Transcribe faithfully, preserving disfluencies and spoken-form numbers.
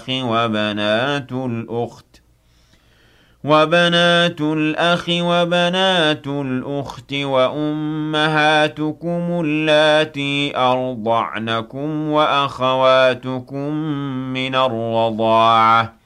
وبنات الأخت وبنات الأخ وبنات الأخت وأمهاتكم اللاتي أرضعنكم وأخواتكم من الرضاعة